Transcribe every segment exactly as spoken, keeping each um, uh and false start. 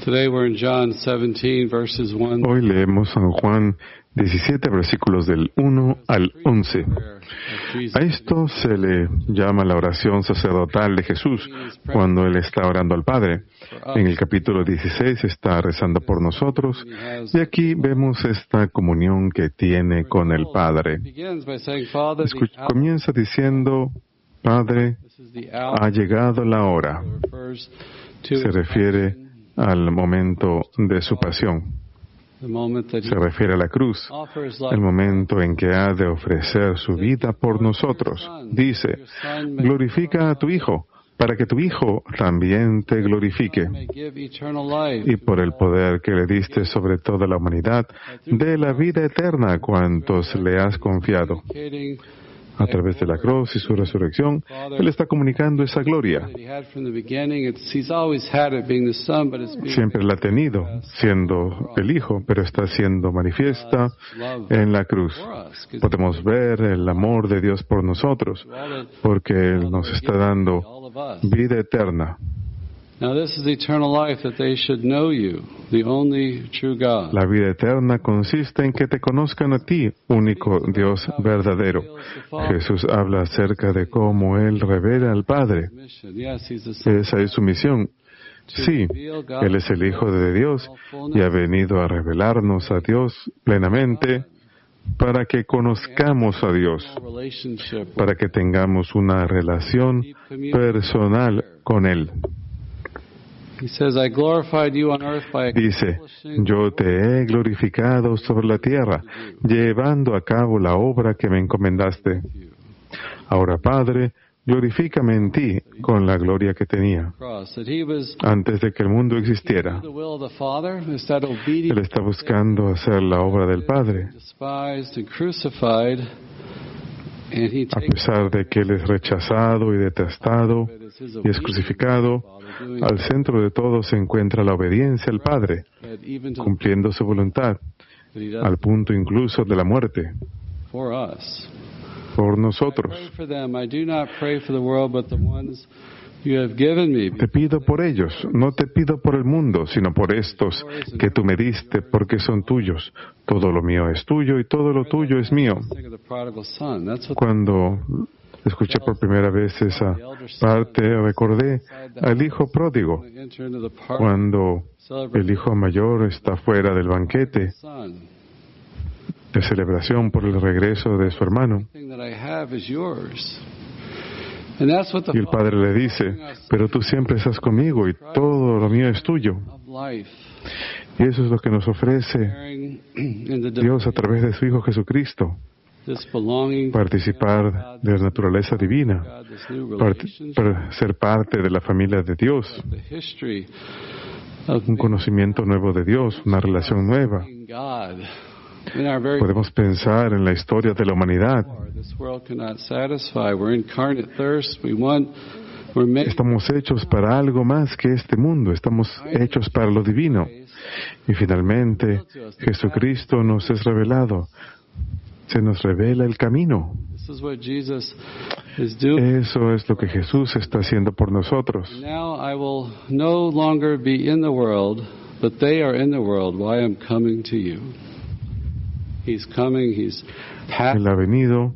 Today we're in John seventeen, verses one. Hoy leemos San Juan diecisiete, versículos del uno al once. A esto se le llama la oración sacerdotal de Jesús cuando Él está orando al Padre. En el capítulo dieciséis está rezando por nosotros y aquí vemos esta comunión que tiene con el Padre. Escuch- comienza diciendo, Padre, ha llegado la hora. Se refiere al momento de su pasión. Se refiere a la cruz, el momento en que ha de ofrecer su vida por nosotros. Dice, glorifica a tu Hijo, para que tu Hijo también te glorifique. Y por el poder que le diste sobre toda la humanidad, dé la vida eterna a cuantos le has confiado. A través de la cruz y su resurrección, Él está comunicando esa gloria. Siempre la ha tenido, siendo el Hijo, pero está siendo manifiesta en la cruz. Podemos ver el amor de Dios por nosotros, porque Él nos está dando vida eterna. Now this is the eternal life, that they should know you, the only true God. La vida eterna consiste en que te conozcan a ti, único Dios verdadero. Jesús habla acerca de cómo Él revela al Padre. Esa es su misión. Sí, Él es el Hijo de Dios y ha venido a revelarnos a Dios plenamente para que conozcamos a Dios, para que tengamos una relación personal con Él. Dice, yo te he glorificado sobre la tierra, llevando a cabo la obra que me encomendaste. Ahora, Padre, glorifícame en ti con la gloria que tenía antes de que el mundo existiera. Él está buscando hacer la obra del Padre. A pesar de que Él es rechazado y detestado y es crucificado, al centro de todo se encuentra la obediencia al Padre, cumpliendo su voluntad, al punto incluso de la muerte, por nosotros. Te pido por ellos, no te pido por el mundo, sino por estos que tú me diste, porque son tuyos. Todo lo mío es tuyo y todo lo tuyo es mío. Cuando escuché por primera vez esa parte, recordé al hijo pródigo, cuando el hijo mayor está fuera del banquete de celebración por el regreso de su hermano. Y el padre le dice, pero tú siempre estás conmigo y todo lo mío es tuyo. Y eso es lo que nos ofrece Dios a través de su Hijo Jesucristo. Participar de la naturaleza divina, part- para ser parte de la familia de Dios, un conocimiento nuevo de Dios, una relación nueva. Podemos pensar en la historia de la humanidad. Estamos hechos para algo más que este mundo. Estamos hechos para lo divino. Y finalmente, Jesucristo nos es revelado. Se nos revela el camino. Eso es lo que Jesús está haciendo por nosotros. Él ha venido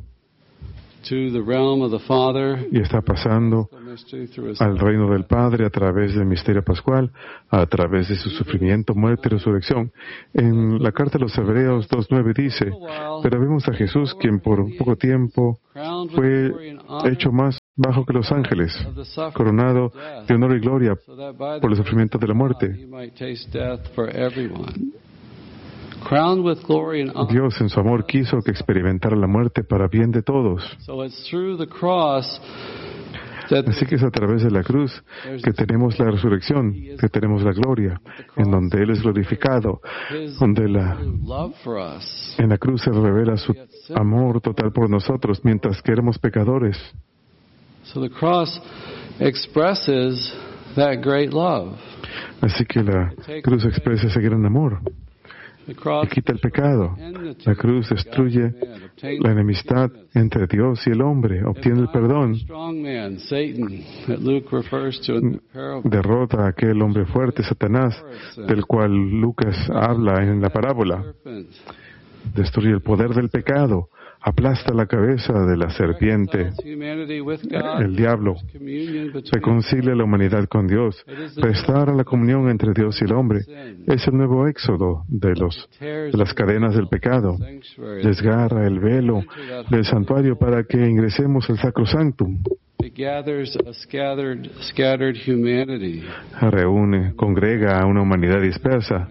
y está pasando al reino del Padre a través del misterio pascual, a través de su sufrimiento, muerte y resurrección. En la carta a los Hebreos dos nueve dice, pero vemos a Jesús quien por un poco tiempo fue hecho más bajo que los ángeles, coronado de honor y gloria por el sufrimiento de la muerte. Dios en su amor quiso que experimentara la muerte para bien de todos. Así que es a través de la cruz que tenemos la resurrección, que tenemos la gloria, en donde Él es glorificado, donde la, en la cruz se revela su amor total por nosotros, mientras que éramos pecadores. Así que la cruz expresa ese gran amor. y quita el pecado. La cruz destruye la enemistad entre Dios y el hombre, obtiene el perdón, derrota a aquel hombre fuerte, Satanás, del cual Lucas habla en la parábola. Destruye el poder del pecado, aplasta la cabeza de la serpiente, el diablo, reconcilia la humanidad con Dios, restaura la comunión entre Dios y el hombre. Es el nuevo éxodo de, los, de las cadenas del pecado. Desgarra el velo del santuario para que ingresemos al sacrosanctum. Reúne, congrega a una humanidad dispersa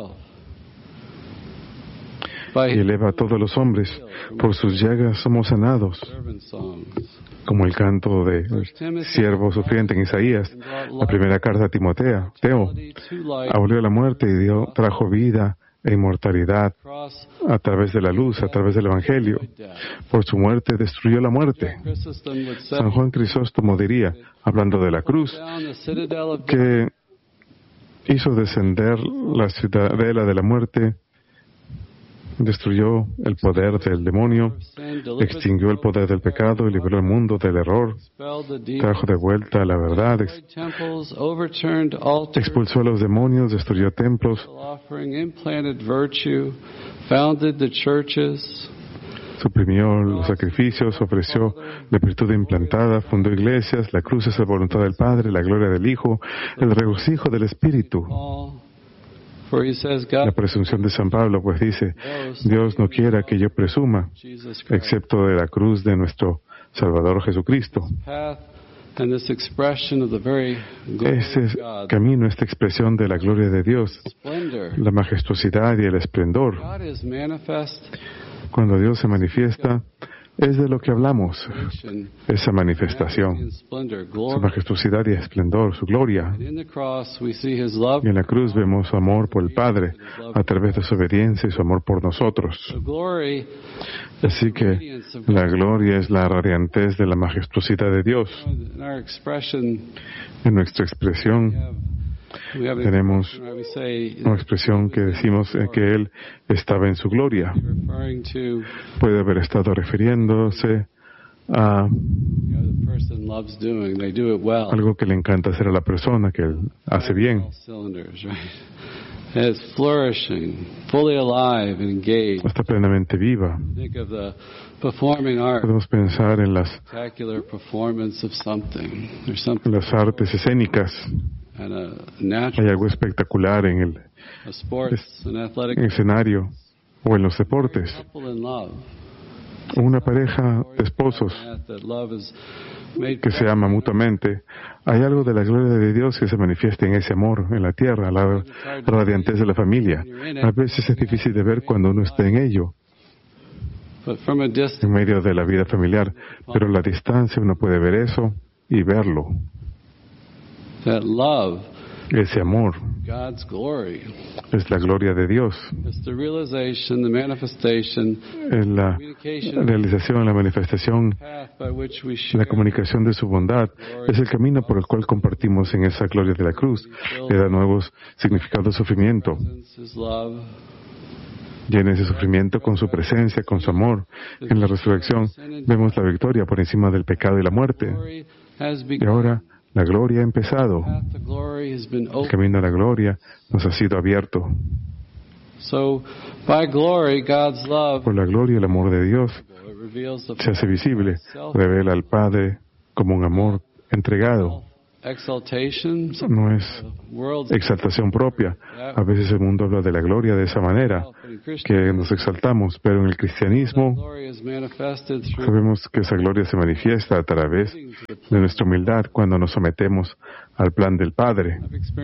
y eleva a todos los hombres. Por sus llagas somos sanados. Como el canto de siervo sufriente en Isaías, la primera carta a Timoteo, Teo, abolió la muerte y dio, trajo vida e inmortalidad a través de la luz, a través del Evangelio. Por su muerte destruyó la muerte. San Juan Crisóstomo diría, hablando de la cruz, que hizo descender la ciudadela de la muerte, destruyó el poder del demonio, extinguió el poder del pecado y liberó el mundo del error, trajo de vuelta la verdad, ex- expulsó a los demonios, destruyó templos, suprimió los sacrificios, ofreció la virtud implantada, fundó iglesias, la cruz es la voluntad del Padre, la gloria del Hijo, el regocijo del Espíritu. La presunción de San Pablo, pues dice, Dios no quiera que yo presuma, excepto de la cruz de nuestro Salvador Jesucristo. Este camino, esta expresión de la gloria de Dios, la majestuosidad y el esplendor. Cuando Dios se manifiesta, es de lo que hablamos, esa manifestación, su majestuosidad y esplendor, su gloria. Y en la cruz vemos su amor por el Padre a través de su obediencia y su amor por nosotros. Así que la gloria es la radiantez de la majestuosidad de Dios. En nuestra expresión tenemos una expresión que decimos eh, que Él estaba en su gloria. Puede haber estado refiriéndose a algo que le encanta hacer a la persona, que Él hace bien. Está plenamente viva. Podemos pensar en las, las artes escénicas. Hay algo espectacular en el escenario o en los deportes. Una pareja de esposos que se ama mutuamente. Hay algo de la gloria de Dios que se manifiesta en ese amor en la tierra, la radiantez de la familia. A veces es difícil de ver cuando uno está en ello, en medio de la vida familiar, pero a la distancia uno puede ver eso y verlo. Ese amor es la gloria de Dios. Es la realización, la manifestación, la comunicación de su bondad. Es el camino por el cual compartimos en esa gloria de la cruz. Le da nuevos significados de sufrimiento. Llena ese sufrimiento con su presencia, con su amor. En la resurrección vemos la victoria por encima del pecado y la muerte. Y ahora la gloria ha empezado. El camino a la gloria nos ha sido abierto. Por la gloria, el amor de Dios se hace visible. Revela al Padre como un amor entregado. No es exaltación propia. A veces el mundo habla de la gloria de esa manera, que nos exaltamos, pero en el cristianismo sabemos que esa gloria se manifiesta a través de nuestra humildad cuando nos sometemos al plan del Padre.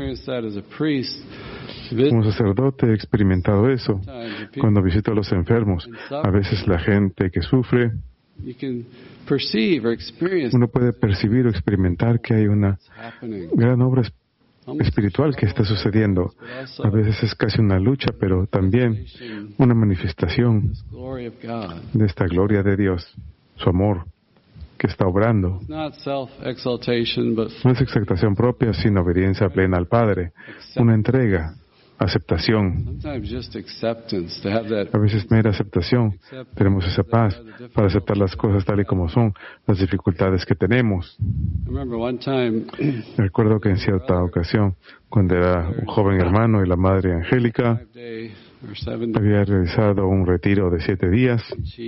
Como sacerdote he experimentado eso cuando visito a los enfermos. A veces la gente que sufre, uno puede percibir o experimentar que hay una gran obra espiritual que está sucediendo. A veces es casi una lucha, pero también una manifestación de esta gloria de Dios, su amor que está obrando. No es exaltación propia, sino obediencia plena al Padre, una entrega. aceptación. A veces mera aceptación. Tenemos esa paz para aceptar las cosas tal y como son, las dificultades que tenemos. Recuerdo que en cierta ocasión, cuando era un joven hermano y la madre Angélica había realizado un retiro de siete días,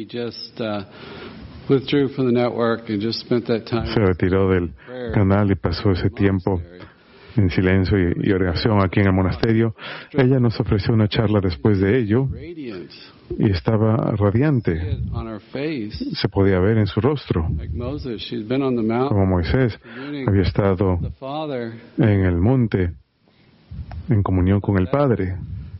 se retiró del canal y pasó ese tiempo en silencio y, y oración aquí en el monasterio. Ella nos ofreció una charla después de ello y estaba radiante. Se podía ver en su rostro. Como Moisés había estado en el monte en comunión con el Padre.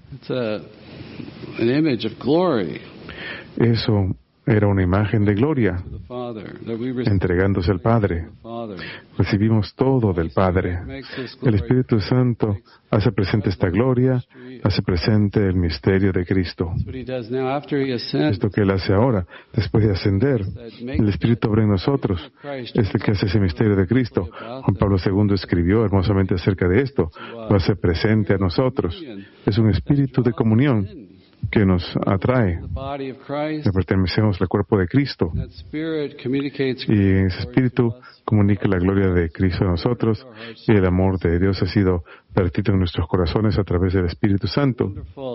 Eso era una imagen de gloria, entregándose al Padre. Recibimos todo del Padre. El Espíritu Santo hace presente esta gloria, hace presente el misterio de Cristo. Esto que Él hace ahora, después de ascender, el Espíritu obra en nosotros. Es el que hace ese misterio de Cristo. Juan Pablo segundo escribió hermosamente acerca de esto. Lo hace presente a nosotros. Es un espíritu de comunión que nos atrae. Le pertenecemos al cuerpo de Cristo. Y ese espíritu comunica la gloria de Cristo a nosotros, y el amor de Dios ha sido vertido en nuestros corazones a través del Espíritu Santo.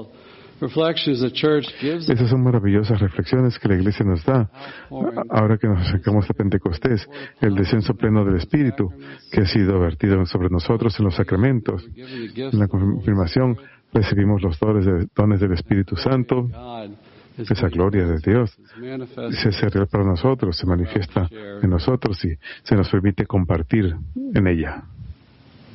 Esas son maravillosas reflexiones que la Iglesia nos da ahora que nos acercamos a Pentecostés, el descenso pleno del Espíritu que ha sido vertido sobre nosotros en los sacramentos. En la confirmación recibimos los dones, de, dones del Espíritu Santo. Esa gloria de Dios se hace real para nosotros, se manifiesta en nosotros y se nos permite compartir en ella.